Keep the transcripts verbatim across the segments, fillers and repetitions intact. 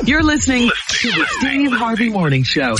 You're listening to the Steve Harvey Morning Show.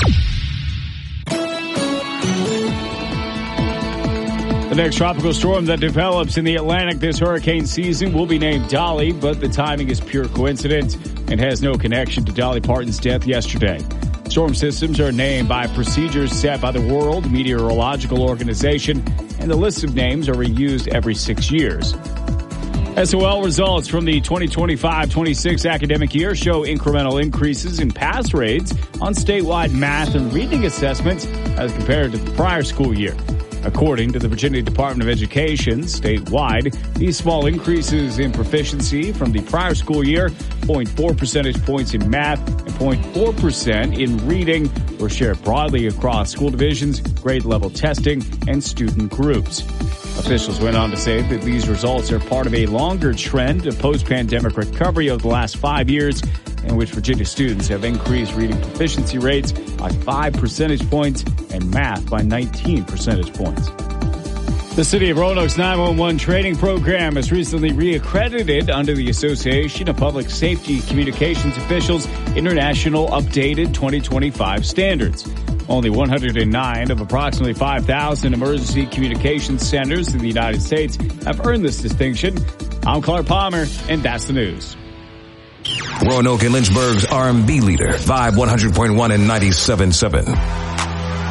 The next tropical storm that develops in the Atlantic this hurricane season will be named Dolly, but the timing is pure coincidence and has no connection to Dolly Parton's death yesterday. Storm systems are named by procedures set by the World Meteorological Organization, and the list of names are reused every six years. S O L results from the twenty twenty-five twenty-six academic year show incremental increases in pass rates on statewide math and reading assessments as compared to the prior school year. According to the Virginia Department of Education, statewide, these small increases in proficiency from the prior school year, zero point four percentage points in math and zero point four percent in reading, were shared broadly across school divisions, grade level testing, and student groups. Officials went on to say that these results are part of a longer trend of post-pandemic recovery over the last five years, in which Virginia students have increased reading proficiency rates by five percentage points and math by nineteen percentage points. The City of Roanoke's nine one one training program is recently reaccredited under the Association of Public Safety Communications Officials International Updated twenty twenty-five Standards. Only one hundred nine of approximately five thousand emergency communications centers in the United States have earned this distinction. I'm Clark Palmer, and that's the news. Roanoke and Lynchburg's R and B leader, Vibe one hundred point one and ninety-seven point seven.